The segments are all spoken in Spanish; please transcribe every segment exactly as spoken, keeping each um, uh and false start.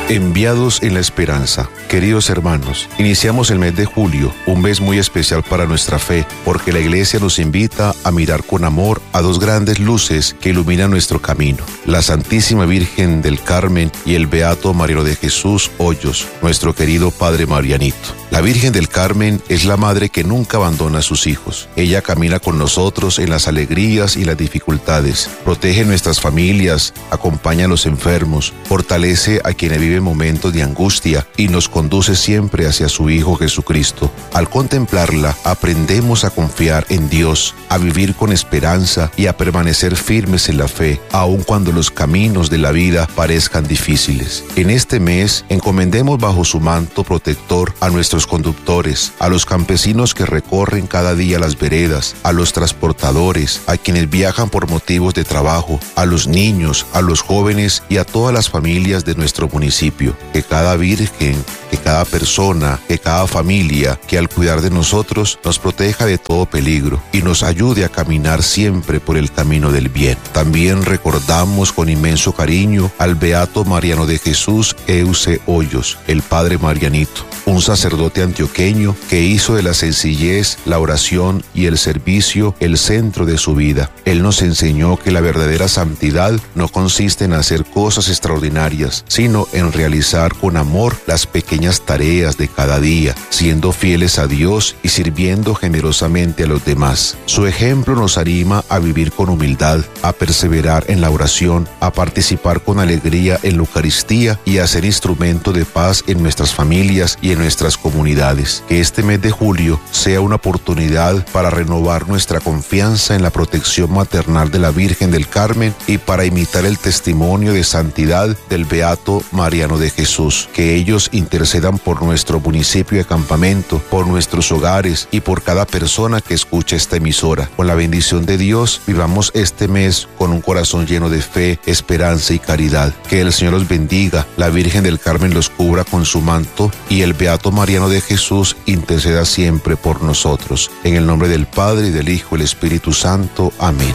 Enviados en la esperanza. Queridos hermanos, iniciamos el mes de julio, un mes muy especial para nuestra fe, porque la Iglesia nos invita a mirar con amor a dos grandes luces que iluminan nuestro camino: la Santísima Virgen del Carmen y el Beato Mariano de Jesús Hoyos, nuestro querido Padre Marianito. La Virgen del Carmen es la madre que nunca abandona a sus hijos. Ella camina con nosotros en las alegrías y las dificultades, protege nuestras familias, acompaña a los enfermos, fortalece a quienes viven momentos de angustia y nos conduce siempre hacia su Hijo Jesucristo. Al contemplarla, aprendemos a confiar en Dios, a vivir con esperanza y a permanecer firmes en la fe, aun cuando los caminos de la vida parezcan difíciles. En este mes, encomendemos bajo su manto protector a nuestros conductores, a los campesinos que recorren cada día las veredas, a los transportadores, a quienes viajan por motivos de trabajo, a los niños, a los jóvenes y a todas las familias de nuestro municipio. Que cada virgen, que cada persona, que cada familia, que al cuidar de nosotros nos proteja de todo peligro y nos ayude a caminar siempre por el camino del bien. También recordamos con inmenso cariño al Beato Mariano de Jesús Euse Hoyos, el Padre Marianito, un sacerdote antioqueño que hizo de la sencillez, la oración y el servicio el centro de su vida. Él nos enseñó que la verdadera santidad no consiste en hacer cosas extraordinarias, sino en realizar con amor las pequeñas tareas de cada día, siendo fieles a Dios y sirviendo generosamente a los demás. Su ejemplo nos anima a vivir con humildad, a perseverar en la oración, a participar con alegría en la Eucaristía y a ser instrumento de paz en nuestras familias y en nuestras comunidades. Que este mes de julio sea una oportunidad para renovar nuestra confianza en la protección maternal de la Virgen del Carmen y para imitar el testimonio de santidad del Beato Mariano de Jesús. Que ellos intercedan por nuestro municipio de Campamento, por nuestros hogares y por cada persona que escuche esta emisora. Con la bendición de Dios, vivamos este mes con un corazón lleno de fe, esperanza y caridad. Que el Señor los bendiga, la Virgen del Carmen los cubra con su manto y el Beato Mariano de Jesús interceda siempre por nosotros. En el nombre del Padre, y del Hijo y del Espíritu Santo. Amén.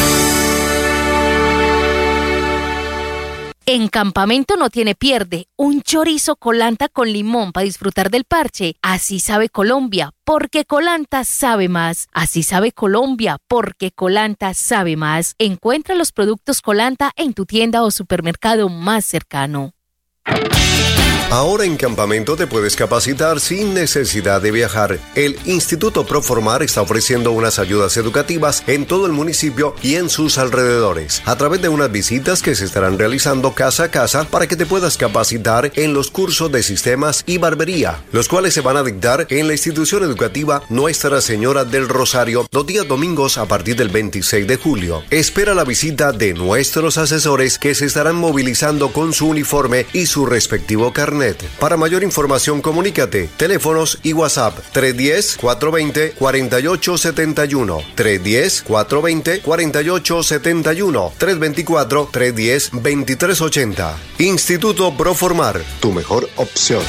En Campamento no tiene pierde. Un chorizo Colanta con limón para disfrutar del parche. Así sabe Colombia, porque Colanta sabe más. Así sabe Colombia, porque Colanta sabe más. Encuentra los productos Colanta en tu tienda o supermercado más cercano. Ahora en Campamento te puedes capacitar sin necesidad de viajar. El Instituto Proformar está ofreciendo unas ayudas educativas en todo el municipio y en sus alrededores, a través de unas visitas que se estarán realizando casa a casa para que te puedas capacitar en los cursos de sistemas y barbería, los cuales se van a dictar en la institución educativa Nuestra Señora del Rosario los días domingos a partir del veintiséis de julio. Espera la visita de nuestros asesores que se estarán movilizando con su uniforme y su respectivo carnet. Para mayor información, comunícate. Teléfonos y WhatsApp tres uno cero, cuatro dos cero, cuatro ocho siete uno, tres uno cero, cuatro dos cero, cuatro ocho siete uno, tres dos cuatro, tres uno cero, veintitrés ochenta. Instituto Proformar, tu mejor opción.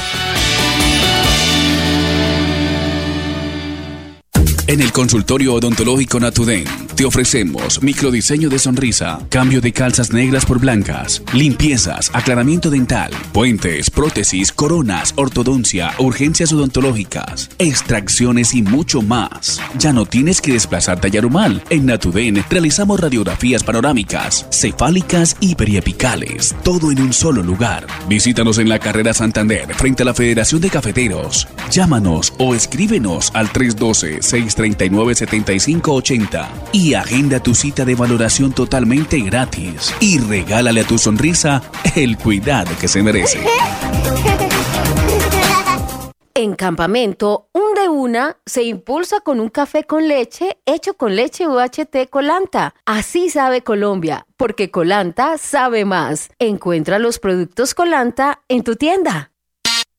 En el consultorio odontológico Natuden te ofrecemos microdiseño de sonrisa, cambio de calzas negras por blancas, limpiezas, aclaramiento dental, puentes, prótesis, coronas, ortodoncia, urgencias odontológicas, extracciones y mucho más. Ya no tienes que desplazarte a Yarumal. En Natuden realizamos radiografías panorámicas, cefálicas y periapicales, todo en un solo lugar. Visítanos en la carrera Santander frente a la Federación de Cafeteros. Llámanos o escríbenos al tres uno dos, seis tres nueve, siete cinco ocho cero y agenda tu cita de valoración totalmente gratis y regálale a tu sonrisa el cuidado que se merece. En Campamento, un de una se impulsa con un café con leche hecho con leche U H T Colanta. Así sabe Colombia, porque Colanta sabe más. Encuentra los productos Colanta en tu tienda.